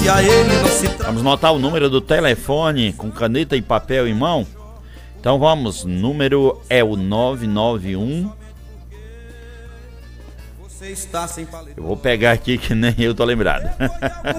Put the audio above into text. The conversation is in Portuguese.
se a ele não se trata. Vamos notar o número do telefone com caneta e papel em mão? Então vamos, número é o 991. Você está sem paleta. Eu vou pegar aqui que nem eu tô lembrado.